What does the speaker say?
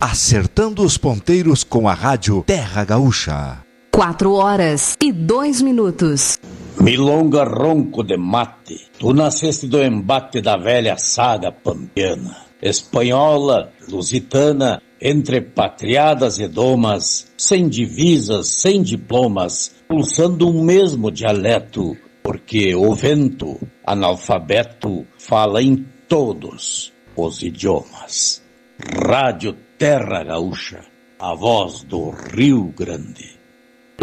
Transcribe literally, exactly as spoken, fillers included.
acertando os ponteiros com a rádio Terra Gaúcha. Quatro horas e dois minutos. Milonga ronco de mate, tu nasceste do embate da velha saga pampiana, espanhola, lusitana, entre patriadas e domas, sem divisas, sem diplomas, pulsando um mesmo dialeto, porque o vento, analfabeto, fala em todos os idiomas. Rádio Terra Gaúcha, a voz do Rio Grande.